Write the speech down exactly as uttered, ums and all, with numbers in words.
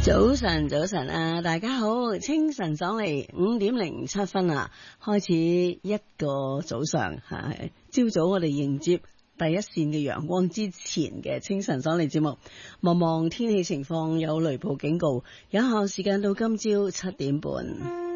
早晨，早晨啊！大家好，清晨爽利，五點零七分啊，開始一個早上吓，朝早我哋迎接第一線嘅陽光之前嘅清晨爽利節目。望望天氣情況，有雷暴警告，有效時間到今朝七點半。